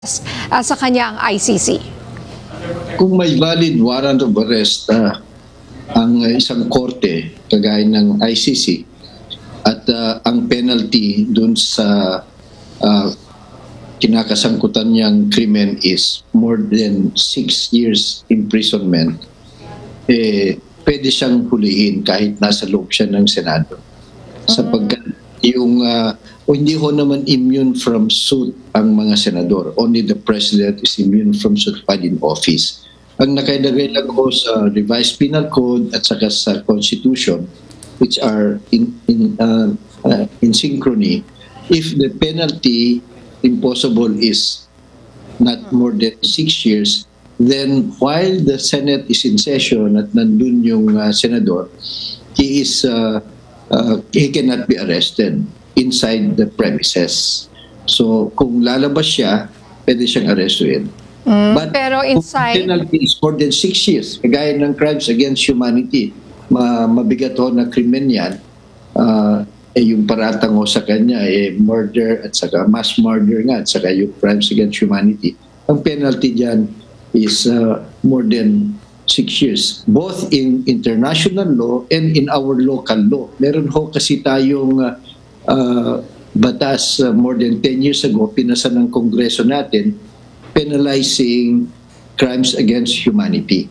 sa kanyang ICC. Kung may valid warrant of arrest ang isang korte kagaya ng ICC at ang penalty dun sa kinakasangkutan niyang krimen is more than 6 years imprisonment, pwede siyang hulihin kahit nasa loob siya ng Senado. Sapagkat yung hindi ho naman immune from suit ang mga senador. Only the president is immune from suit while in office. Ang nakalagay lang ho sa revised penal code at saka sa constitution, which are in synchrony, if the penalty imposable is not more than 6 years, then while the Senate is in session at nandun yung senador, he cannot be arrested inside the premises. So kung lalabas siya, pwede siyang arrestuin. But Pero inside, kung penalty is more than 6 years, kagaya ng crimes against humanity, mabigat ho na krimen yan, yung paratang ho sa kanya, murder at saka mass murder nga, at saka yung crimes against humanity, ang penalty dyan is more than 6 years, both in international law and in our local law. Meron ho kasi tayong batas more than 10 years ago, pinasa ng Kongreso natin, penalizing crimes against humanity.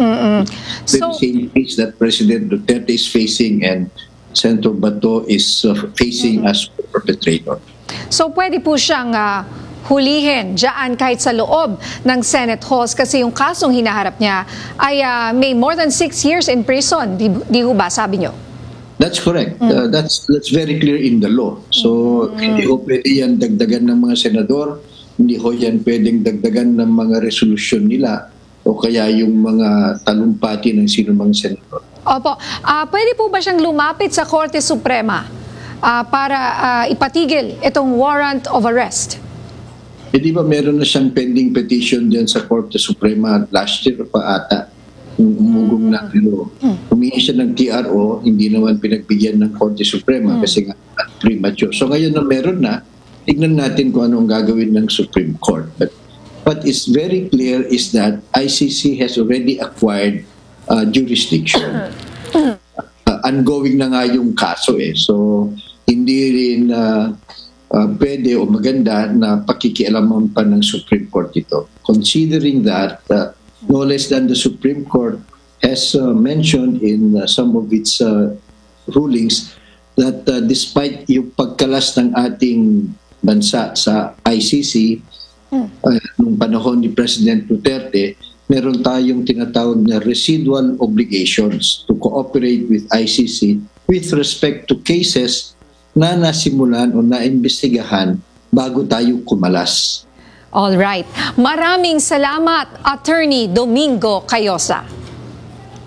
So, The same case that President Duterte is facing and Senator Bato is facing as perpetrator. so pwede po siyang hulihin dyan kahit sa loob ng Senate halls kasi yung kasong hinaharap niya ay may more than 6 years in prison. Di ho ba, sabi niyo? That's correct. That's very clear in the law. So hindi ho pwede yan dagdagan ng mga senador, hindi ho yan pwedeng dagdagan ng mga resolusyon nila o kaya yung mga talumpati ng sino mang senador. Opo. Pwede po ba siyang lumapit sa Korte Suprema para ipatigil itong warrant of arrest? Di ba meron na siyang pending petition dyan sa Korte Suprema last year pa ata? Umugong na, pero humingi siya ng TRO, hindi naman pinagbigyan ng Korte Suprema kasi nga premature. So ngayon na meron na, tignan natin kung anong gagawin ng Supreme Court. But what is very clear is that ICC has already acquired jurisdiction. Ongoing na nga yung kaso So hindi rin pwede o maganda na pakikialaman pa ng Supreme Court ito. Considering that no less than the Supreme Court has mentioned in some of its rulings that despite yung pagkalas ng ating bansa sa ICC nung panahon ni President Duterte, meron tayong tinatawag na residual obligations to cooperate with ICC with respect to cases na nasimulan o naimbestigahan bago tayo kumalas. All right. Maraming salamat, Attorney Domingo Cayosa.